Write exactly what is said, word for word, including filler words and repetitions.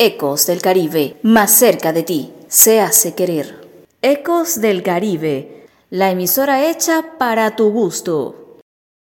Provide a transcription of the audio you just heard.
Ecos del Caribe, más cerca de ti, se hace querer. Ecos del Caribe, la emisora hecha para tu gusto.